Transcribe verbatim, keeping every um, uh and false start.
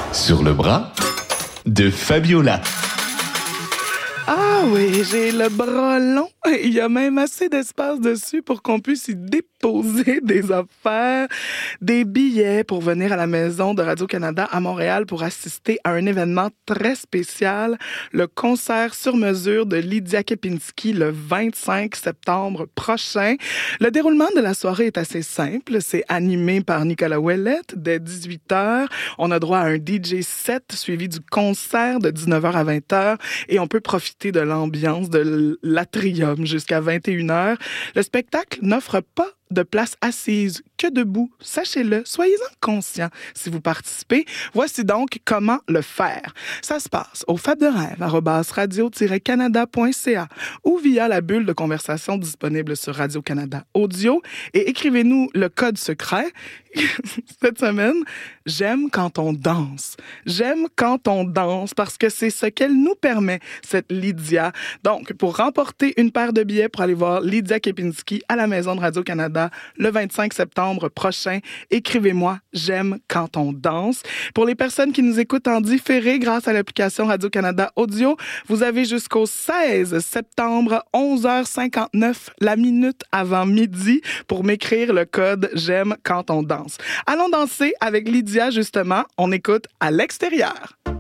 Sur le bras de Fabiola. Ah oui, j'ai le bras long. Il y a même assez d'espace dessus pour qu'on puisse y déposer des affaires, des billets pour venir à la maison de Radio-Canada à Montréal pour assister à un événement très spécial, le concert sur mesure de Lydia Kepinski le vingt-cinq septembre prochain. Le déroulement de la soirée est assez simple. C'est animé par Nicolas Ouellette dès dix-huit heures. On a droit à un D J set suivi du concert de dix-neuf heures à vingt heures et on peut profiter de l'ambiance de l'atrium jusqu'à vingt et une heures. Le spectacle n'offre pas de place assise que debout. Sachez-le, soyez-en conscients si vous participez. Voici donc comment le faire. Ça se passe au fab de rêve arobase radio tiret canada point c a ou via la bulle de conversation disponible sur Radio-Canada Audio et écrivez-nous le code secret. Cette semaine, j'aime quand on danse. J'aime quand on danse parce que c'est ce qu'elle nous permet, cette Lydia. Donc, pour remporter une paire de billets pour aller voir Lydia Kepinski à la Maison de Radio-Canada le vingt-cinq septembre prochain, écrivez-moi « J'aime quand on danse ». Pour les personnes qui nous écoutent en différé grâce à l'application Radio-Canada Audio, vous avez jusqu'au seize septembre, onze heures cinquante-neuf, la minute avant midi, pour m'écrire le code « J'aime quand on danse ». Allons danser avec Lydia, justement. On écoute à l'extérieur.